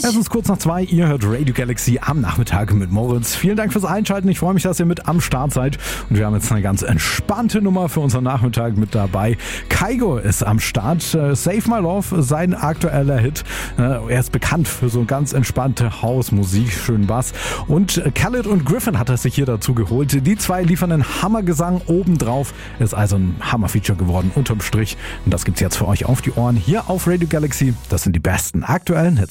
Es ist kurz nach 2, ihr hört Radio Galaxy am Nachmittag mit Moritz. Vielen Dank fürs Einschalten, ich freue mich, dass ihr mit am Start seid. Und wir haben jetzt eine ganz entspannte Nummer für unseren Nachmittag mit dabei. Kygo ist am Start, Save My Love, sein aktueller Hit. Er ist bekannt für so ganz entspannte Hausmusik, schön Bass. Und Khaled und Griffin hat er sich hier dazu geholt. Die zwei liefern einen Hammergesang obendrauf. Ist also ein Hammer-Feature geworden, unterm Strich. Und das gibt's jetzt für euch auf die Ohren hier auf Radio Galaxy. Das sind die besten aktuellen Hits.